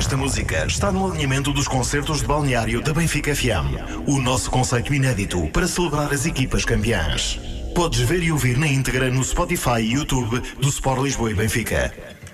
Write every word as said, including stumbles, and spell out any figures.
Esta música está no alinhamento dos concertos de balneário da Benfica F M. O nosso conceito inédito para celebrar as equipas campeãs. Podes ver e ouvir na íntegra no Spotify e YouTube do Sport Lisboa e Benfica.